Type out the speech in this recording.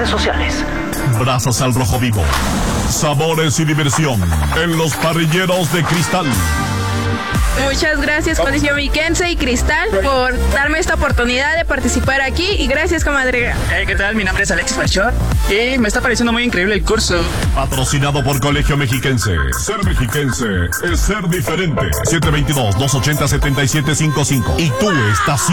redes sociales. Brasas al rojo vivo. Sabores y diversión en los parrilleros de Cristal. Muchas gracias, Colegio Miquense y Cristal, por darme esta oportunidad de participar aquí, y gracias, comadre. ¿Qué tal? Mi nombre es Alexis Melchor y me está pareciendo muy increíble el curso. Patrocinado por Colegio Mexiquense. Ser mexiquense es ser diferente. 722-280-7755. Y tú estás